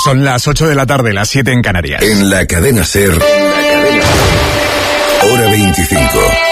Son las 8 de la tarde, las 7 en Canarias. En la cadena SER, hora 25.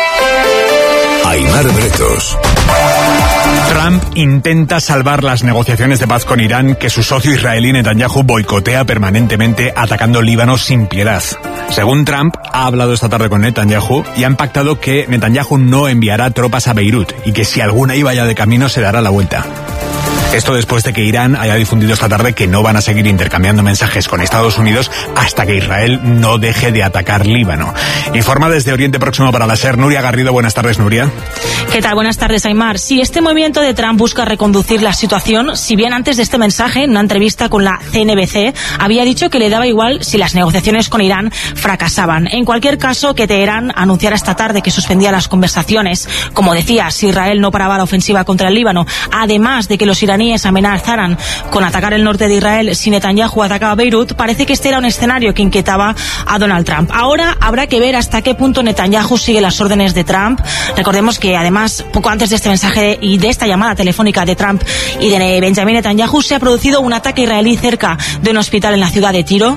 Aimar Bretos. Trump intenta salvar las negociaciones de paz con Irán que su socio israelí Netanyahu boicotea permanentemente, atacando Líbano sin piedad. Según Trump, ha hablado esta tarde con Netanyahu y han pactado que Netanyahu no enviará tropas a Beirut y que si alguna iba ya de camino se dará la vuelta. Esto después de que Irán haya difundido esta tarde que no van a seguir intercambiando mensajes con Estados Unidos hasta que Israel no deje de atacar Líbano. Informa desde Oriente Próximo para la SER, Nuria Garrido. Buenas tardes, Nuria. ¿Qué tal? Buenas tardes, Aimar. Sí, este movimiento de Trump busca reconducir la situación, si bien antes de este mensaje, en una entrevista con la CNBC, había dicho que le daba igual si las negociaciones con Irán fracasaban. En cualquier caso, que Teherán anunciara esta tarde que suspendía las conversaciones. Como decía, si Israel no paraba la ofensiva contra el Líbano, además de que los iraníes amenazaran con atacar el norte de Israel si Netanyahu atacaba Beirut, parece que este era un escenario que inquietaba a Donald Trump. Ahora habrá que ver hasta qué punto Netanyahu sigue las órdenes de Trump. Recordemos que además, poco antes de este mensaje y de esta llamada telefónica de Trump y de Benjamin Netanyahu, se ha producido un ataque israelí cerca de un hospital en la ciudad de Tiro.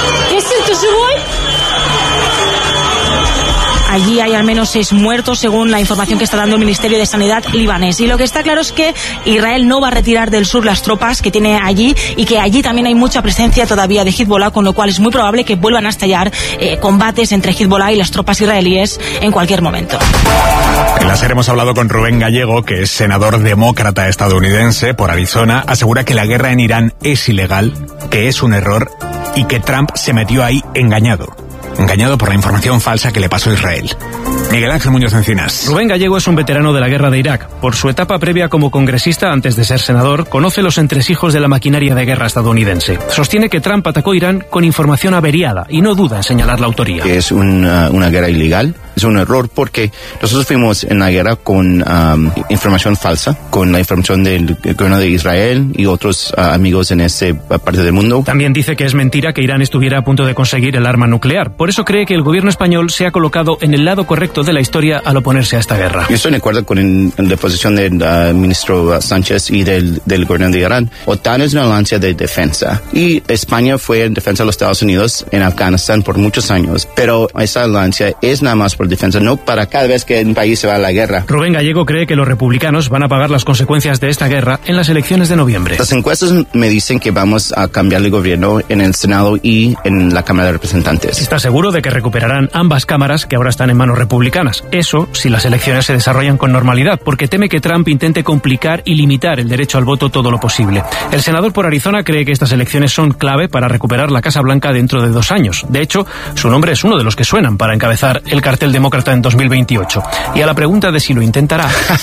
Allí hay al menos 6 muertos, según la información que está dando el Ministerio de Sanidad libanés. Y lo que está claro es que Israel no va a retirar del sur las tropas que tiene allí y que allí también hay mucha presencia todavía de Hezbollah, con lo cual es muy probable que vuelvan a estallar combates entre Hezbollah y las tropas israelíes en cualquier momento. En la SER hemos hablado con Rubén Gallego, que es senador demócrata estadounidense por Arizona. Asegura que la guerra en Irán es ilegal, que es un error y que Trump se metió ahí engañado por la información falsa que le pasó a Israel. Miguel Ángel Muñoz Encinas. Rubén Gallego es un veterano de la guerra de Irak. Por su etapa previa como congresista antes de ser senador, conoce los entresijos de la maquinaria de guerra estadounidense. Sostiene que Trump atacó Irán con información averiada y no duda en señalar la autoría. Que es una guerra ilegal, es un error porque nosotros fuimos en la guerra con información falsa, con la información del gobierno de Israel y otros amigos en esa parte del mundo. También dice que es mentira que Irán estuviera a punto de conseguir el arma nuclear. Por eso cree que el gobierno español se ha colocado en el lado correcto de la historia al oponerse a esta guerra. Yo estoy de acuerdo con la posición del ministro Sánchez y del gobierno de Irán. OTAN es una alianza de defensa y España fue en defensa de los Estados Unidos en Afganistán por muchos años, pero esa alianza es nada más por defensa, no para cada vez que un país se va a la guerra. Rubén Gallego cree que los republicanos van a pagar las consecuencias de esta guerra en las elecciones de noviembre. Las encuestas me dicen que vamos a cambiar el gobierno en el Senado y en la Cámara de Representantes. Está seguro de que recuperarán ambas cámaras que ahora están en manos republicanas. Eso si las elecciones se desarrollan con normalidad, porque teme que Trump intente complicar y limitar el derecho al voto todo lo posible. El senador por Arizona cree que estas elecciones son clave para recuperar la Casa Blanca dentro de 2 años. De hecho, su nombre es uno de los que suenan para encabezar el cartel demócrata en 2028. Y a la pregunta de si lo intentará...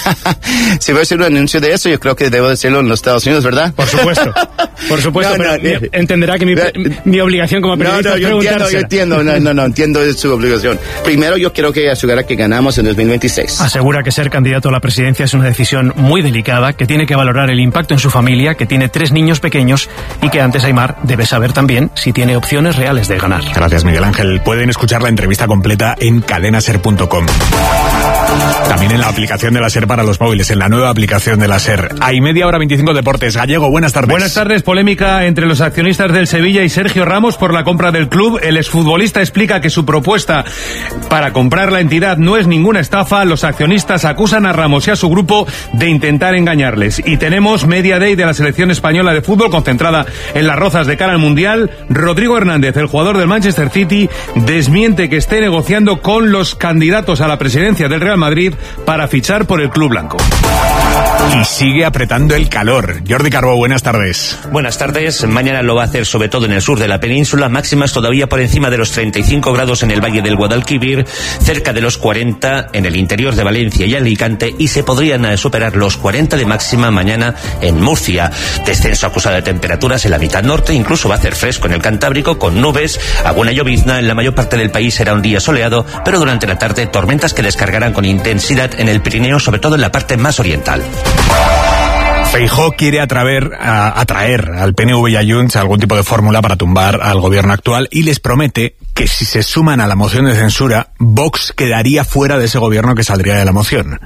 Si voy a hacer un anuncio de eso, yo creo que debo decirlo en los Estados Unidos, ¿verdad? Por supuesto. Por supuesto, pero entenderá que mi obligación como periodista es preguntársela. Yo entiendo su obligación. Primero, yo quiero que asegure que ganamos en 2026. Asegura que ser candidato a la presidencia es una decisión muy delicada, que tiene que valorar el impacto en su familia, que tiene 3 niños pequeños y que antes, Aimar, debe saber también si tiene opciones reales de ganar. Gracias, Miguel Ángel. Pueden escuchar la entrevista completa en cadenaser.com. También en la aplicación de la SER para los móviles, en la nueva aplicación de la SER. Hay media hora 25 deportes. Gallego, buenas tardes. Buenas tardes. Polémica entre los accionistas del Sevilla y Sergio Ramos por la compra del club. El exfutbolista explica que su propuesta para comprar la entidad no es ninguna estafa. Los accionistas acusan a Ramos y a su grupo de intentar engañarles. Y tenemos Media Day de la selección española de fútbol concentrada en Las Rozas de cara al Mundial. Rodrigo Hernández, el jugador del Manchester City, desmiente que esté negociando con los candidatos a la presidencia del Real Madrid para fichar por el club blanco. Y sigue apretando el calor. Jordi Carbó, buenas tardes. Buenas tardes. Mañana lo va a hacer sobre todo en el sur de la península, máximas todavía por encima de los 35 grados en el Valle del Guadalquivir, cerca de los 40 en el interior de Valencia y Alicante, y se podrían superar los 40 de máxima mañana en Murcia. Descenso acusado de temperaturas en la mitad norte, incluso va a hacer fresco en el Cantábrico con nubes, alguna llovizna. En la mayor parte del país será un día soleado, pero durante la tarde tormentas que descargarán con intensidad en el Pirineo, sobre todo en la parte más oriental. Feijóo quiere atraer al PNV y a Junts a algún tipo de fórmula para tumbar al gobierno actual y les promete que si se suman a la moción de censura, Vox quedaría fuera de ese gobierno que saldría de la moción.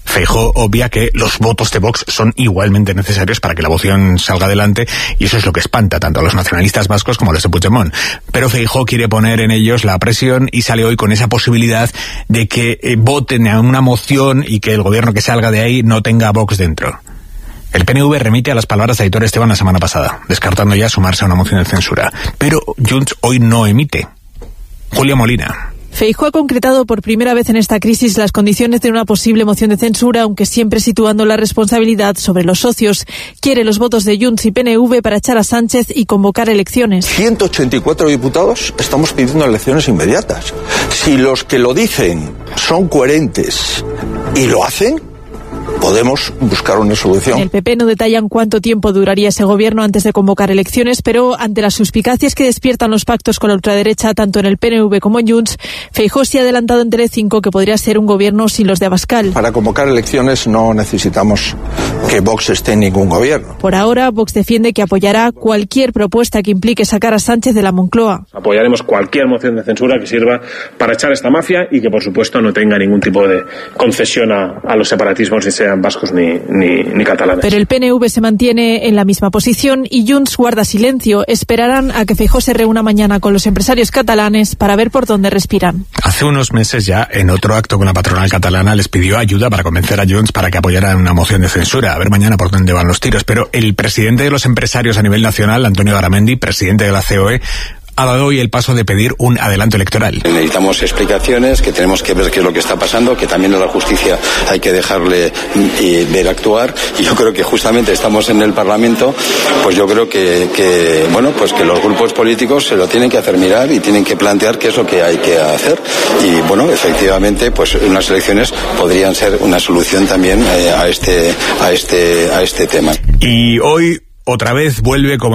Feijóo obvia que los votos de Vox son igualmente necesarios para que la moción salga adelante, y eso es lo que espanta tanto a los nacionalistas vascos como a los de Puigdemont. Pero Feijóo quiere poner en ellos la presión y sale hoy con esa posibilidad de que voten a una moción y que el gobierno que salga de ahí no tenga a Vox dentro. El PNV remite a las palabras de Aitor Esteban la semana pasada, descartando ya sumarse a una moción de censura. Pero Junts hoy no emite. Julia Molina. Feijóo ha concretado por primera vez en esta crisis las condiciones de una posible moción de censura, aunque siempre situando la responsabilidad sobre los socios. Quiere los votos de Junts y PNV para echar a Sánchez y convocar elecciones. 184 diputados estamos pidiendo elecciones inmediatas. Si los que lo dicen son coherentes y lo hacen, podemos buscar una solución. En el PP no detallan cuánto tiempo duraría ese gobierno antes de convocar elecciones, pero ante las suspicacias que despiertan los pactos con la ultraderecha, tanto en el PNV como en Junts, Feijóo se ha adelantado en Telecinco que podría ser un gobierno sin los de Abascal. Para convocar elecciones no necesitamos que Vox esté en ningún gobierno. Por ahora, Vox defiende que apoyará cualquier propuesta que implique sacar a Sánchez de la Moncloa. Apoyaremos cualquier moción de censura que sirva para echar esta mafia y que, por supuesto, no tenga ningún tipo de concesión a los separatismos, ni sean vascos ni catalanes. Pero el PNV se mantiene en la misma posición y Junts guarda silencio. Esperarán a que Feijóo se reúna mañana con los empresarios catalanes para ver por dónde respiran. Hace unos meses ya, en otro acto con la patronal catalana, les pidió ayuda para convencer a Junts para que apoyaran una moción de censura. A ver mañana por dónde van los tiros. Pero el presidente de los empresarios a nivel nacional, Antonio Garamendi, presidente de la COE, ha dado hoy el paso de pedir un adelanto electoral. Necesitamos explicaciones, que tenemos que ver qué es lo que está pasando, que también a la justicia hay que dejarle ver actuar, y yo creo que justamente estamos en el Parlamento, pues yo creo que los grupos políticos se lo tienen que hacer mirar y tienen que plantear qué es lo que hay que hacer, y bueno, efectivamente, pues unas elecciones podrían ser una solución también a este tema. Y hoy otra vez vuelve como